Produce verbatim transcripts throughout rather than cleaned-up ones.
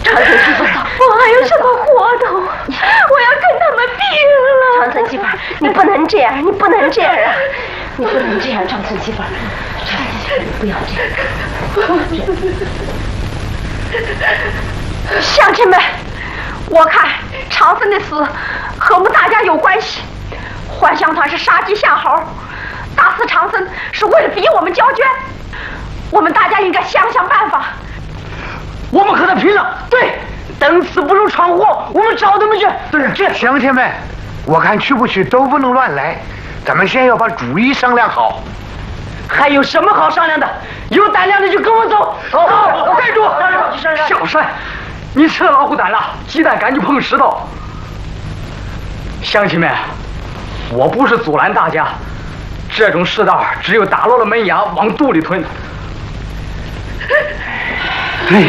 长城媳妇， 我还有什么活头？我要跟他们拼了！ 长城媳妇，你不能这样，你不能这样啊！你不能这样，长城媳妇，长城媳妇，不要这样。 乡亲们，我看长生的死和我们大家有关系。幻象团是杀鸡吓猴，打死长生是为了逼我们交捐。我们大家应该想想办法。 我们和他拼了！对，等死不如闯祸，我们找他们去。 对，这乡亲们，我看去不去都不能乱来，咱们先要把主意商量好。 还有什么好商量的？有胆量的就跟我走。走，站住！小帅，你吃了老虎胆了，鸡蛋赶紧碰石头。乡亲们，我不是阻拦大家，这种世道只有打落了门牙往肚里吞。哎。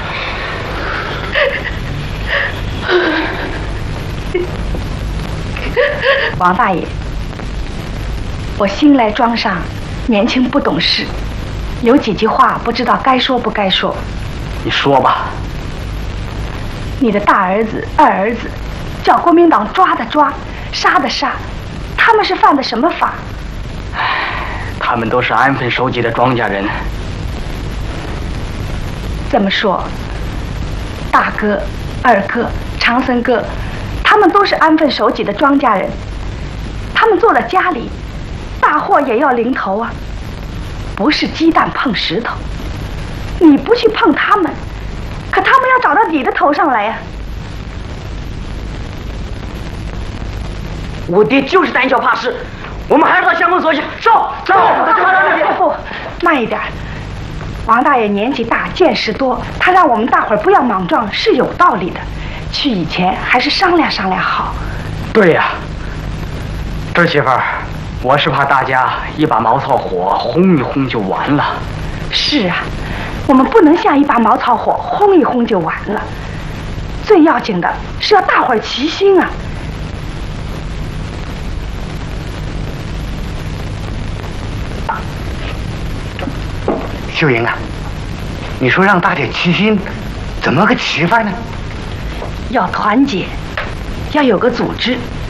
王大爷，我新来庄上，年轻不懂事，有几句话不知道该说不该说。 你说吧。 你的大儿子、二儿子，叫国民党抓的抓，杀的杀，他们是犯的什么法？ 他们都是安分守己的庄稼人。 这么说，大哥、二哥、长生哥，他们都是安分守己的庄稼人。他们坐在家里，大祸也要临头啊！不是鸡蛋碰石头，你不去碰他们，可他们要找到你的头上来呀、啊！ 我爹就是胆小怕事，我们还是到乡公所去。走走， 不，慢一点。王大爷年纪大，见识多，他让我们大伙儿不要莽撞是有道理的。去以前还是商量商量好。 对呀、啊，这媳妇儿，我是怕大家一把茅草火轰一轰就完了。 是啊，我们不能像一把茅草火轰一轰就完了。最要紧的是要大伙儿齐心啊！ 秀英啊，你说让大家齐心，怎么个齐法呢？ 要团结，要有个组织，